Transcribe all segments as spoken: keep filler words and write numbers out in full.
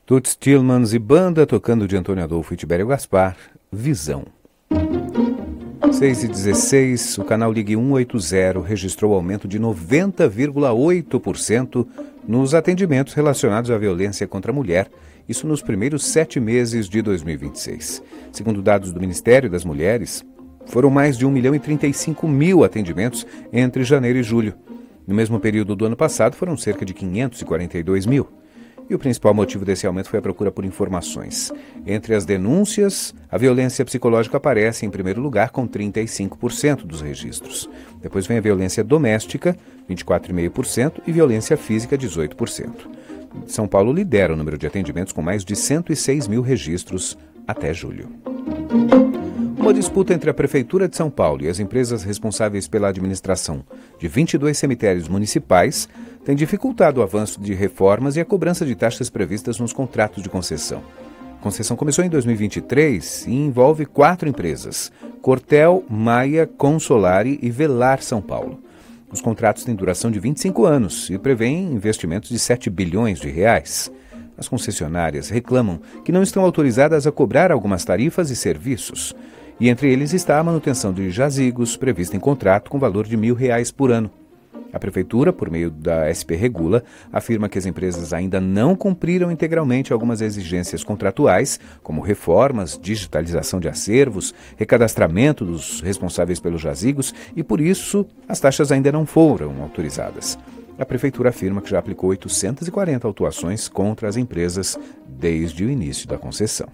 Toots Thielemans e banda tocando de Antônio Adolfo e Tibério Gaspar, Visão. seis e dezesseis, o canal Ligue cento e oitenta registrou aumento de noventa vírgula oito por cento nos atendimentos relacionados à violência contra a mulher, isso nos primeiros sete meses de dois mil e vinte e seis. Segundo dados do Ministério das Mulheres, foram mais de um milhão e trinta e cinco mil atendimentos entre janeiro e julho. No mesmo período do ano passado, foram cerca de quinhentos e quarenta e dois mil. E o principal motivo desse aumento foi a procura por informações. Entre as denúncias, a violência psicológica aparece em primeiro lugar com trinta e cinco por cento dos registros. Depois vem a violência doméstica, vinte e quatro vírgula cinco por cento, e violência física, dezoito por cento. São Paulo lidera o número de atendimentos com mais de cento e seis mil registros até julho. Uma disputa entre a Prefeitura de São Paulo e as empresas responsáveis pela administração de vinte e dois cemitérios municipais tem dificultado o avanço de reformas e a cobrança de taxas previstas nos contratos de concessão. A concessão começou em dois mil e vinte e três e envolve quatro empresas: Cortel, Maia, Consolari e Velar São Paulo. Os contratos têm duração de vinte e cinco anos e prevêem investimentos de sete bilhões de reais. As concessionárias reclamam que não estão autorizadas a cobrar algumas tarifas e serviços. E entre eles está a manutenção de jazigos, prevista em contrato com valor de mil reais por ano. A Prefeitura, por meio da S P Regula, afirma que as empresas ainda não cumpriram integralmente algumas exigências contratuais, como reformas, digitalização de acervos, recadastramento dos responsáveis pelos jazigos, e por isso as taxas ainda não foram autorizadas. A Prefeitura afirma que já aplicou oitocentas e quarenta autuações contra as empresas desde o início da concessão.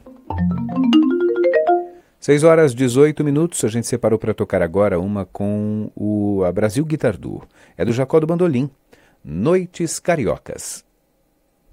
seis horas e dezoito minutos, a gente separou para tocar agora uma com o a Brasil Guitar Duo. É do Jacó do Bandolim, Noites Cariocas.